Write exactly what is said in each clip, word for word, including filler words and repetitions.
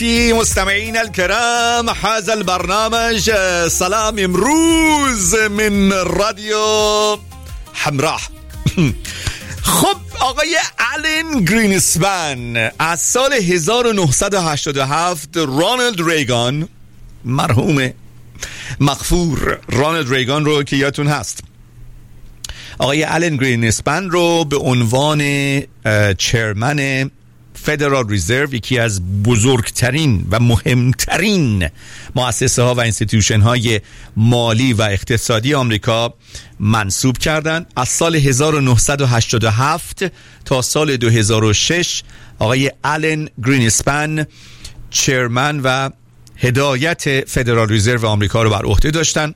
تحياتي مستمعين الكرام، هذا البرنامج سلام امروز من رادیو همراه. خب آقای آلن گرینسپن از سال هزار و نهصد و هشتاد و هفت رونالد ریگان، مرحوم مغفور رونالد ریگان رو که یادتون هست، آقای آلن گرینسپن رو به عنوان چرمن فدرال ریزرو، یکی از بزرگترین و مهمترین مؤسسه ها و انستیتوشن های مالی و اقتصادی آمریکا، منصوب کردند. از سال هزار و نهصد و هشتاد و هفت تا سال دو هزار و شش آقای آلن گرینسپن چرمن و هدایت فدرال ریزرو آمریکا رو بر عهده داشتن.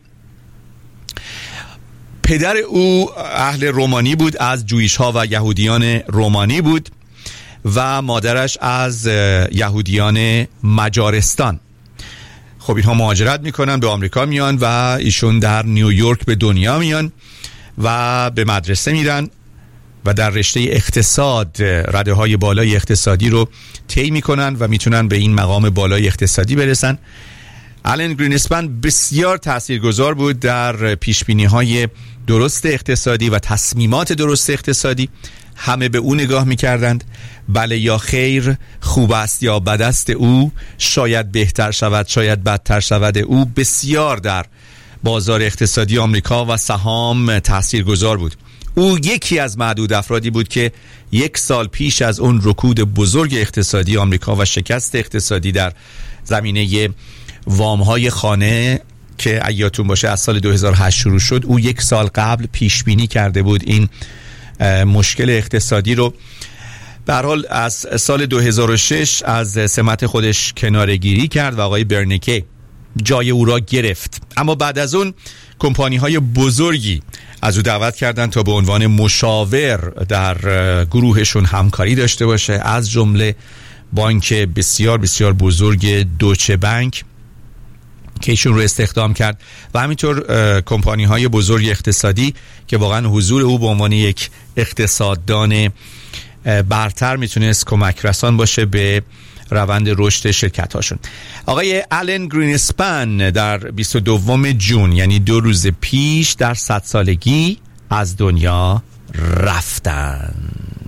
پدر او اهل رومانی بود، از جویش ها و یهودیان رومانی بود و مادرش از یهودیان مجارستان. خب اینها مهاجرت میکنن، به آمریکا میان و ایشون در نیویورک به دنیا میان و به مدرسه میرن و در رشته اقتصاد رده های بالای اقتصادی رو طی میکنن و میتونن به این مقام بالای اقتصادی برسن. آلن گرینسپن بسیار تاثیرگذار بود در پیشبینی های درست اقتصادی و تصمیمات درست اقتصادی. همه به او نگاه میکردند، بله یا خیر، خوب است یا بد است او، شاید بهتر شود شاید بدتر شود او، بسیار در بازار اقتصادی آمریکا و سهام تاثیرگذار بود. او یکی از معدود افرادی بود که یک سال پیش از اون رکود بزرگ اقتصادی آمریکا و شکست اقتصادی در زمینه وام‌های خانه که ایاتون باشه از سال دو هزار و هشت شروع شد، او یک سال قبل پیش بینی کرده بود این مشکل اقتصادی رو. به هر حال از سال دو هزار و شش از سمت خودش کناره‌گیری کرد و آقای برنکه جای او را گرفت. اما بعد از اون کمپانی های بزرگی از او دعوت کردند تا به عنوان مشاور در گروهشون همکاری داشته باشه، از جمله بانک بسیار بسیار بزرگ دوچه بانک که ایشون رو استخدام کرد و همینطور کمپانی های بزرگ اقتصادی که واقعا حضور او به عنوان یک اقتصاددان برتر میتونست کمک رسان باشه به روند رشد شرکت هاشون. آقای آلن گرینسپن در بیست و دوم ژوئن، یعنی دو روز پیش، در صد سالگی از دنیا رفتن.